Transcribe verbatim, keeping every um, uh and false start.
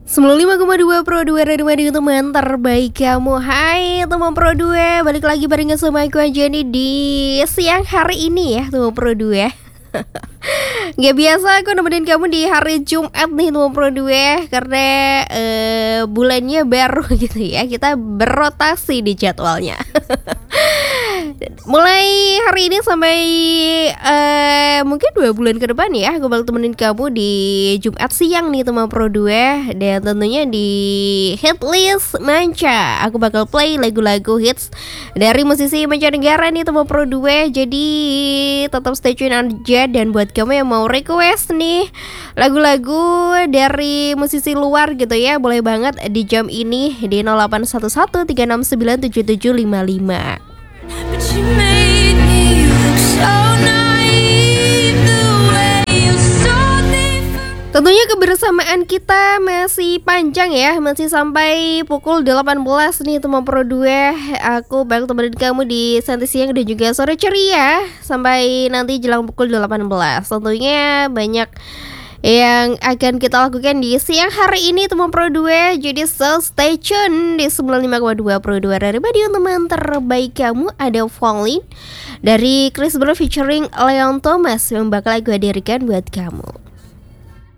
sembilan puluh lima koma dua Pro dua Radio Radio teman terbaik kamu. Hai teman Pro dua, balik lagi barengan sama aku aja nih di siang hari ini ya teman Pro dua. Gak biasa aku nemenin kamu di hari Jumat nih teman Pro dua, karena uh, bulannya baru gitu ya. Kita berotasi di jadwalnya. Mulai hari ini sampai uh, mungkin dua bulan ke depan ya, aku bakal temenin kamu di Jumat siang nih teman Pro dua. Dan tentunya di Hitlist Manca aku bakal play lagu-lagu hits dari musisi mancanegara nih teman Pro dua. Jadi tetap stay tune aja. Dan buat kamu yang mau request nih lagu-lagu dari musisi luar gitu ya, boleh banget di jam ini di nol delapan satu satu tiga enam sembilan tujuh tujuh lima lima. Tentunya kebersamaan kita masih panjang ya, masih sampai pukul delapan belas nih teman Pro dua. Aku bakal temenin kamu di Santai Siang dan juga Sore Ceria sampai nanti jelang pukul delapan belas. Tentunya banyak yang akan kita lakukan di siang hari ini teman Pro dua. Jadi so stay tune di sembilan puluh lima koma dua Pro dua Radio teman terbaik kamu. Ada Falling dari Chris Brown featuring Leon Thomas yang bakal aku hadirkan buat kamu.